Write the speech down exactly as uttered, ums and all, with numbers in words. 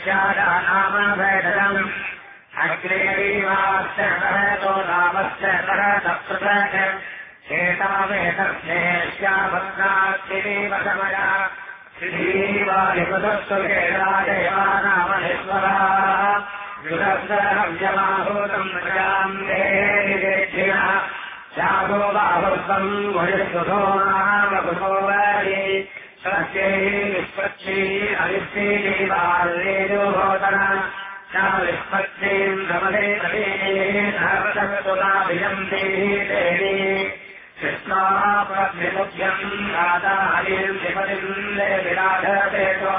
नाम भेदम् अग्नेवाश्च सहतो नामश्च सह तत्पृथक् एतावेतस्येष्याभद्राक्षिरीवसमया श्रीवादिपदस्तु केदादेवानामनिस्वरा युगस्तरव्यमाहूतम् प्रजाम् देहिदेक्षिणः शाभो बाहुत्वम् वयुस्तुतो नाम कुतोवरी सस्यै निष्पत्ति अविष्टि बाल्येजो भवतः विष्पत्तिम् रमणे सर्वतुलाभियन्ति देवी कृष्णाप्रभ्यमुख्यम् राधा हरिम् विपदिम् विराधते